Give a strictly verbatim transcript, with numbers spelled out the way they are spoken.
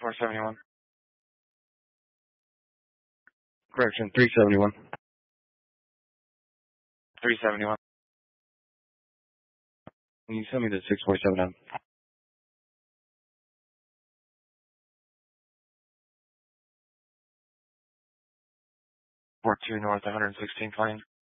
four seventy-one. Correction, three seventy-one. three seventy-one. Can you send me the six four seven nine? four two North, one sixteenth Lane.